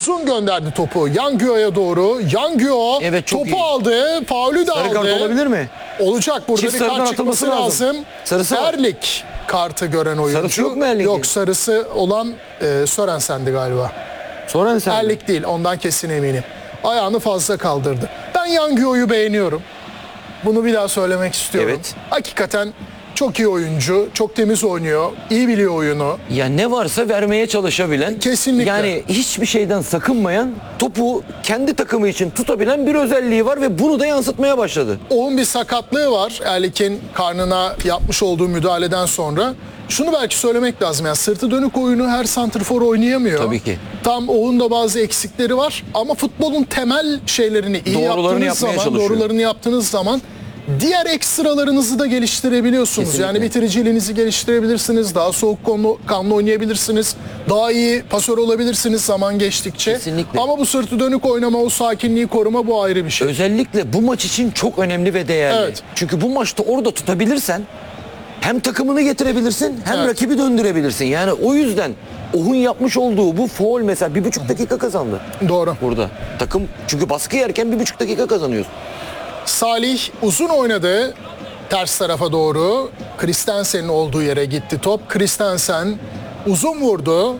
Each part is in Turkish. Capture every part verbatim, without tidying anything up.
Uzun gönderdi topu Yangio'ya doğru. Yangio Evet, çok topu iyi. aldı. Faulü de Sarı aldı. kart olabilir mi? Olacak burada Çift bir sarıdan kart çıkması atılması lazım. lazım. Sarısı var. Erlik kartı gören oyuncu. Sarısı yok mu Erlik'in? Yok, sarısı olan e, Sörensen'di galiba. Sonra sen. Erlik değil, ondan kesin eminim. Ayağını fazla kaldırdı. Ben Yangio'yu beğeniyorum. Bunu bir daha söylemek istiyorum. Evet. Hakikaten çok iyi oyuncu, çok temiz oynuyor, iyi biliyor oyunu. Ya ne varsa vermeye çalışabilen, Kesinlikle. yani hiçbir şeyden sakınmayan, topu kendi takımı için tutabilen bir özelliği var ve bunu da yansıtmaya başladı. Onun bir sakatlığı var Erlik'in karnına yapmış olduğu müdahaleden sonra. Şunu belki söylemek lazım, yani sırtı dönük oyunu her santrfor oynayamıyor. Tabii ki. Tam onun da bazı eksikleri var ama futbolun temel şeylerini iyi Doğrularını yaptığınız yapmaya zaman, çalışıyor. doğrularını yaptığınız zaman diğer ekstralarınızı da geliştirebiliyorsunuz. Kesinlikle. Yani bitiriciliğinizi geliştirebilirsiniz, daha soğukkanlı kanlı oynayabilirsiniz, daha iyi pasör olabilirsiniz zaman geçtikçe. Kesinlikle. Ama bu sırtı dönük oynama, o sakinliği koruma, bu ayrı bir şey. Özellikle bu maç için çok önemli ve değerli. Evet. Çünkü bu maçta orada tutabilirsen hem takımını getirebilirsin hem Evet. rakibi döndürebilirsin. Yani o yüzden Ohun yapmış olduğu bu faul mesela bir buçuk dakika kazandı Doğru. burada. Takım çünkü baskı yerken bir buçuk dakika kazanıyorsun. Salih uzun oynadı ters tarafa doğru. Christensen'in olduğu yere gitti top. Christensen uzun vurdu.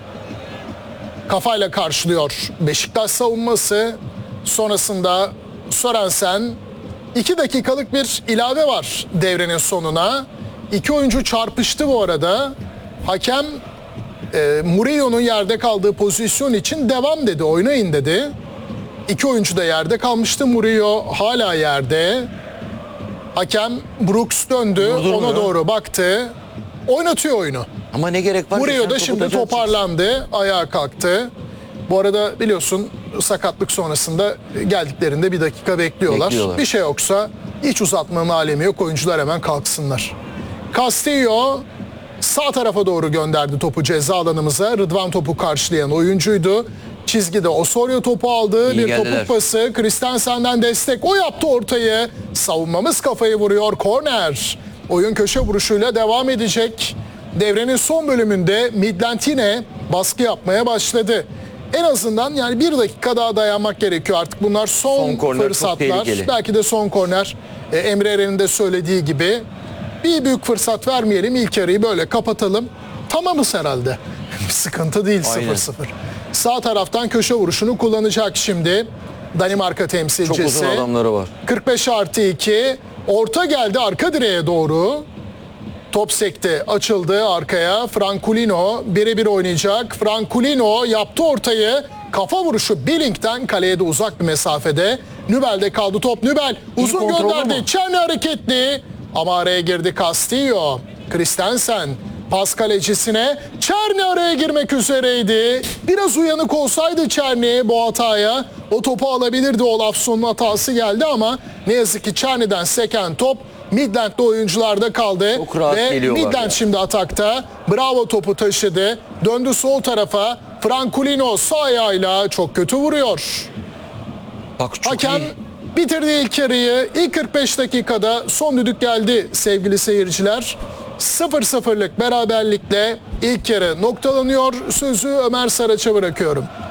Kafayla karşılıyor Beşiktaş savunması. Sonrasında Sörensen, iki dakikalık bir ilave var devrenin sonuna. İki oyuncu çarpıştı bu arada. Hakem e, Murillo'nun yerde kaldığı pozisyon için devam dedi, oynayın dedi. İki oyuncu da yerde kalmıştı. Murillo hala yerde. Hakem Brooks döndü, Durdurmuyor. ona doğru baktı. Oynatıyor oyunu. Ama ne gerek var ki? Murillo Sen da topu şimdi taşıyacaksın. toparlandı, ayağa kalktı. Bu arada biliyorsun sakatlık sonrasında geldiklerinde bir dakika bekliyorlar. Bekliyorlar. Bir şey yoksa hiç uzatmanın alemi yok. Oyuncular hemen kalksınlar. Castillo sağ tarafa doğru gönderdi topu ceza alanımıza. Rıdvan topu karşılayan oyuncuydu. Çizgide Osorio topu aldı. İyi bir geldiler. topuk pası. Christensen'den destek. O yaptı ortayı. Savunmamız kafayı vuruyor. Korner. Oyun köşe vuruşuyla devam edecek. Devrenin son bölümünde Midland yine baskı yapmaya başladı. En azından yani bir dakika daha dayanmak gerekiyor artık. Bunlar son, Son korner çok fırsatlar. tehlikeli. Belki de son korner. Ee, Emre Eren'in de söylediği gibi. Bir büyük fırsat vermeyelim. İlk yarıyı böyle kapatalım. Tamamız herhalde. Bir sıkıntı değil Aynen. sıfır sıfır. Sağ taraftan köşe vuruşunu kullanacak şimdi Danimarka temsilcisi. Çok uzun adamları var. kırk beş artı iki. Orta geldi arka direğe doğru. Top sekti, açıldı arkaya. Franculino birebir oynayacak. Franculino yaptı ortayı. Kafa vuruşu Billing'den, kaleye de uzak bir mesafede. Nübel'de kaldı top. Nübel uzun kontrol gönderdi. ama. Çerni hareketli. Ama araya girdi Castillo. Christensen pas kalecisine. Çerni araya girmek üzereydi. Biraz uyanık olsaydı Çerni bu hataya, o topu alabilirdi. Olafson'un hatası geldi ama ne yazık ki Çerni'den seken top Midland'de oyuncularda kaldı. Çok rahat Ve geliyorlar Midland ya. şimdi atakta. Bravo topu taşıdı. Döndü sol tarafa. Franculino sağ ayağıyla çok kötü vuruyor. Bak çok Hakem iyi. bitirdi ilk yarıyı. İlk kırk beş dakikada son düdük geldi sevgili seyirciler. sıfır sıfırlık beraberlikle ilk yarı noktalanıyor. Sözü Ömer Saraç'a bırakıyorum.